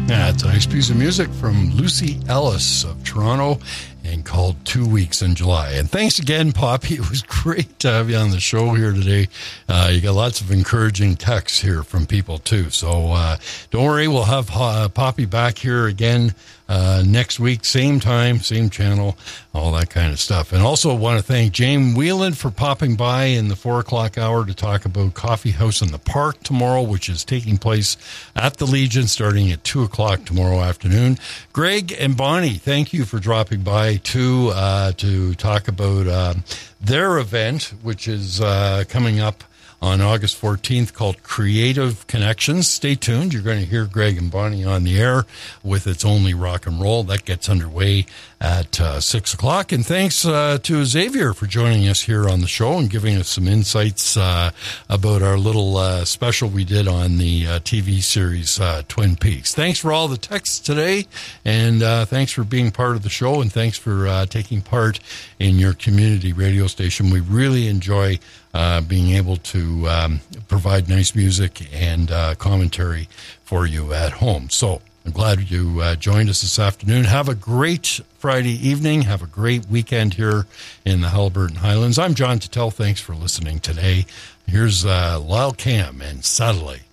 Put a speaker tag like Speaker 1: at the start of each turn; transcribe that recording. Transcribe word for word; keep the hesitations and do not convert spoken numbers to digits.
Speaker 1: Yeah, it's a nice piece of music from Lucy Ellis of Toronto and called Two Weeks in July. And thanks again, Poppy. It was great to have you on the show here today. Uh, you got lots of encouraging texts here from people, too. So uh, don't worry, we'll have uh, Poppy back here again uh, next week, same time, same channel, all that kind of stuff. And also want to thank Jane Whelan for popping by in the four o'clock hour to talk about Coffee House in the Park tomorrow, which is taking place at the Legion starting at two o'clock tomorrow afternoon. Greg and Bonnie, thank you for dropping by too uh, to talk about uh, their event, which is uh, coming up on August fourteenth called Creative Connections. Stay tuned. You're going to hear Greg and Bonnie on the air with It's Only Rock and Roll. That gets underway at uh, six o'clock. And thanks uh, to Xavier for joining us here on the show and giving us some insights uh, about our little uh, special we did on the uh, T V series uh, Twin Peaks. Thanks for all the texts today, and uh, thanks for being part of the show, and thanks for uh, taking part in your community radio station. We really enjoy Uh, being able to um, provide nice music and uh, commentary for you at home. So I'm glad you uh, joined us this afternoon. Have a great Friday evening. Have a great weekend here in the Haliburton Highlands. I'm John Tuttle. Thanks for listening today. Here's uh, Lyle Cam and Satellite.